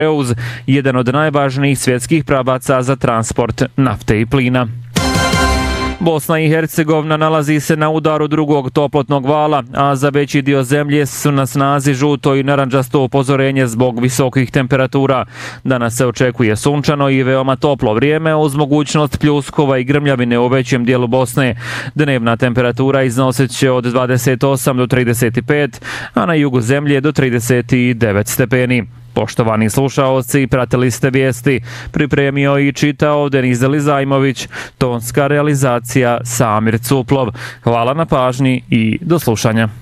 Pireus, jedan od najvažnijih svjetskih pravaca za transport nafte i plina. Bosna i Hercegovina nalazi se na udaru drugog toplotnog vala, a za veći dio zemlje su na snazi žuto i narandžasto upozorenje zbog visokih temperatura. Danas se očekuje sunčano i veoma toplo vrijeme uz mogućnost pljuskova i grmljavine u većem dijelu Bosne. Dnevna temperatura iznosit će od 28 do 35, a na jugu zemlje do 39 stepeni. Poštovani slušaoci, pratili ste vijesti. Pripremio i čitao Deniz Elizajmović, tonska realizacija Samir Cuplov. Hvala na pažnji i do slušanja.